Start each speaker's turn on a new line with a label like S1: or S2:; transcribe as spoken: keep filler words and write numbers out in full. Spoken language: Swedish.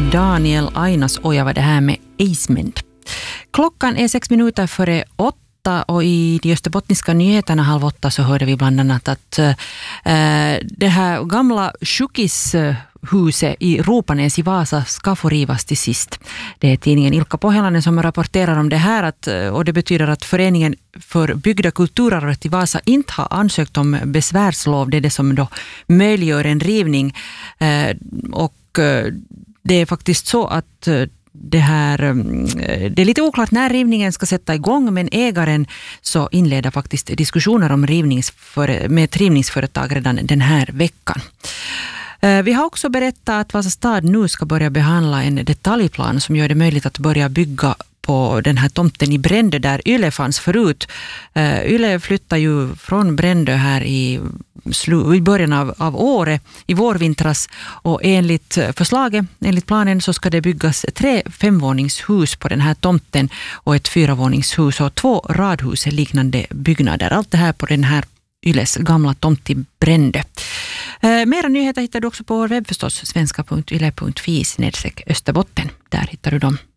S1: Daniel Ainas-Oja var det här med Eismend. Klockan är sex minuter före åtta och i de österbottniska nyheterna halv åtta så hörde vi bland annat att äh, det här gamla sjukishuset i Ropanäs i Vasa ska få rivas till sist. Det är tidningen Ilkka Pohjalainen som rapporterar om det här att, och det betyder att föreningen för byggda kulturarvet i Vasa inte har ansökt om besvärslov. Det är det som då möjliggör en rivning äh, och äh, det är faktiskt så att äh, Det, här, det är lite oklart när rivningen ska sätta igång, men ägaren så inleder faktiskt diskussioner om rivningsför, med ett rivningsföretag redan den här veckan. Vi har också berättat att Vasa stad nu ska börja behandla en detaljplan som gör det möjligt att börja bygga på den här tomten i Brändö där Yle fanns förut. Yle flyttar ju från Brändö här i, i början av, av året, i vårvintras, och enligt förslaget, enligt planen så ska det byggas tre femvåningshus på den här tomten och ett fyravåningshus och två radhus liknande byggnader. Allt det här på den här Yles gamla tomt i Brändö. Eh, mera nyheter hittar du också på vår webb förstås, svenska punkt yle punkt fi snedstreck Österbotten. Där hittar du dem.